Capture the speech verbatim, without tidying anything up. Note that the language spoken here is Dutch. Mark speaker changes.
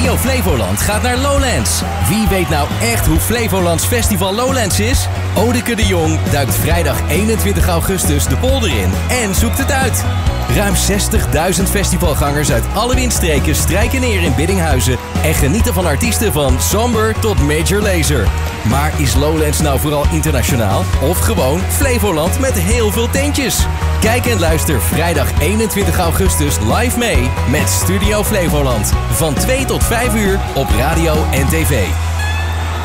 Speaker 1: Studio Flevoland gaat naar Lowlands. Wie weet nou echt hoe Flevolands Festival Lowlands is? Odeke de Jong duikt vrijdag eenentwintig augustus de polder in en zoekt het uit. Ruim zestigduizend festivalgangers uit alle windstreken strijken neer in Biddinghuizen en genieten van artiesten van Somber tot Major Lazer. Maar is Lowlands nou vooral internationaal of gewoon Flevoland met heel veel tentjes? Kijk en luister vrijdag eenentwintig augustus live mee met Studio Flevoland. Van twee tot vijf uur op radio en tv.